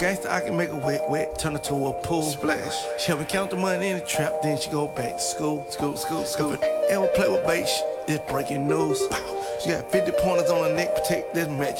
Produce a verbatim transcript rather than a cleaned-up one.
gangster, I can make a wet, wet, turn her to a pool. Splash. She help me count the money in the trap, then she go back to school. School, school, school. Ever play with bait, it's breaking news. She got fifty pointers on her neck, protect this match